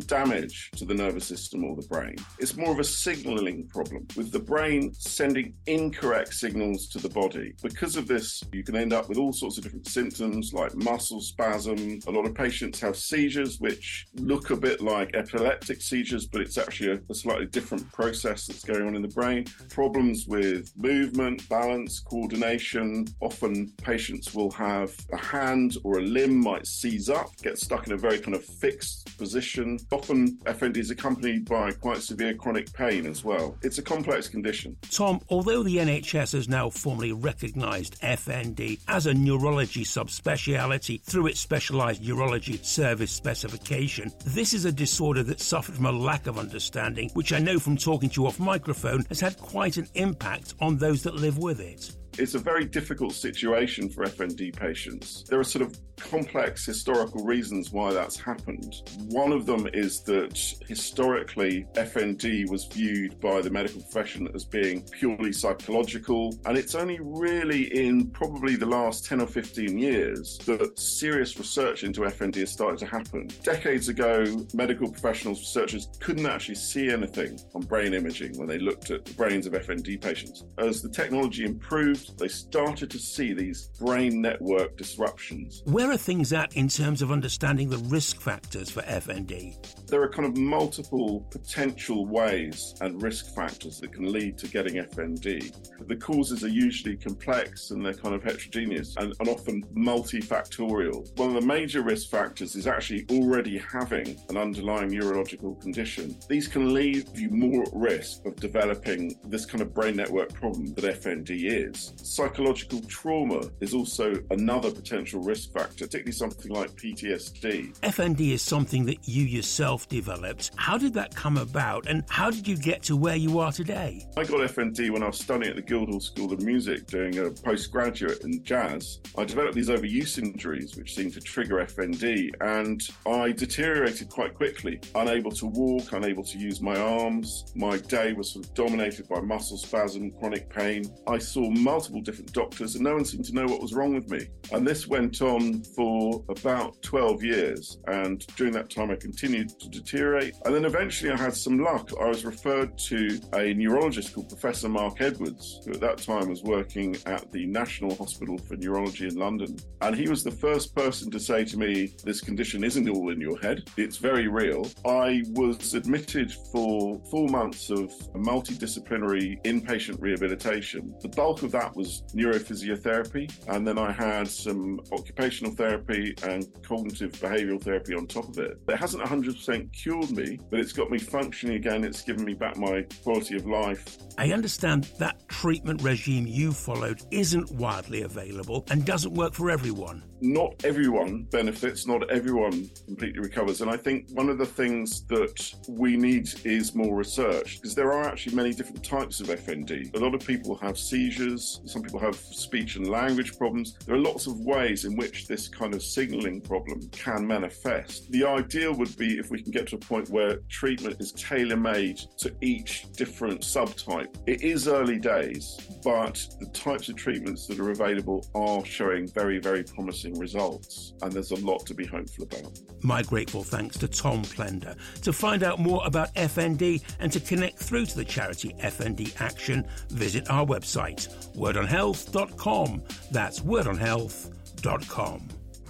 damage to the nervous system or the brain. It's more of a signalling problem, with the brain sending incorrect signals to the body. Because of this, you can end up with all sorts of different symptoms like muscle spasm. A lot of patients have seizures which look a bit like epileptic seizures, but it's actually a slightly different process that's going on in the brain. Problems with movement, balance, coordination. Often patients will have a hand or a limb might seize up, get stuck in a very kind of fixed position. Often FND is accompanied by quite severe chronic pain as well. It's a complex condition. Tom, although the NHS has now formally recognised FND as a neurology subspeciality through its specialised neurology service specification, this is a disorder that suffered from a lack of understanding, which I know from talking to you off microphone has had quite an impact on those that live with it. It's a very difficult situation for FND patients. There are sort of complex historical reasons why that's happened. One of them is that historically FND was viewed by the medical profession as being purely psychological, and it's only really in probably the last 10 or 15 years that serious research into FND has started to happen. Decades ago, medical professionals, researchers couldn't actually see anything on brain imaging when they looked at the brains of FND patients. As the technology improved, they started to see these brain network disruptions. Where are things at in terms of understanding the risk factors for FND? There are kind of multiple potential ways and risk factors that can lead to getting FND. The causes are usually complex and they're kind of heterogeneous and often multifactorial. One of the major risk factors is actually already having an underlying neurological condition. These can leave you more at risk of developing this kind of brain network problem that FND is. Psychological trauma is also another potential risk factor, particularly something like PTSD. FND is something that you yourself developed. How did that come about and how did you get to where you are today? I got FND when I was studying at the Guildhall School of Music doing a postgraduate in jazz. I developed these overuse injuries which seemed to trigger FND, and I deteriorated quite quickly. Unable to walk, unable to use my arms. My day was sort of dominated by muscle spasm, chronic pain. I saw multiple different doctors and no one seemed to know what was wrong with me. And this went on for about 12 years, and during that time I continued to deteriorate. And then eventually I had some luck. I was referred to a neurologist called Professor Mark Edwards, who at that time was working at the National Hospital for Neurology in London. And he was the first person to say to me, this condition isn't all in your head, it's very real. I was admitted for 4 months of multidisciplinary inpatient rehabilitation. The bulk of that was neurophysiotherapy, and then I had some occupational therapy and cognitive behavioural therapy on top of it. It hasn't 100% cured me, but it's got me functioning again. It's given me back my quality of life. I understand that treatment regime you followed isn't widely available and doesn't work for everyone. Not everyone benefits, not everyone completely recovers. And I think one of the things that we need is more research, because there are actually many different types of FND. A lot of people have seizures, some people have speech and language problems. There are lots of ways in which this kind of signalling problem can manifest. The ideal would be if we can get to a point where treatment is tailor-made to each different subtype. It is early days, but the types of treatments that are available are showing very, very promising results, and there's a lot to be hopeful about. My grateful thanks to Tom Plender. To find out more about FND and to connect through to the charity FND Action, visit our website, wordonhealth.com. That's wordonhealth.com.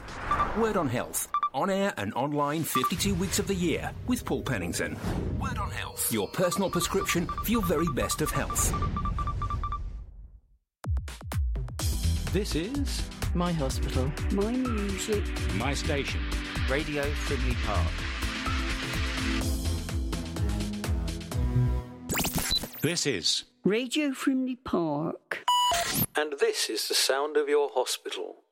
Word on Health. On air and online 52 weeks of the year with Paul Pennington. Word on Health. Your personal prescription for your very best of health. This is My hospital. My music. My station. Radio Frimley Park. This is Radio Frimley Park. And this is the sound of your hospital.